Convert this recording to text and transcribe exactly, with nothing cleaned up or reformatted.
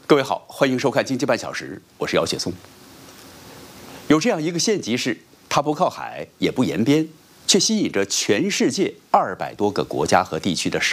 各位好，欢迎收看《经济半小时》，我是姚雪松。有这样一个县级市，它不靠海，也不沿边，却吸引着全世界二百多个国家和地区的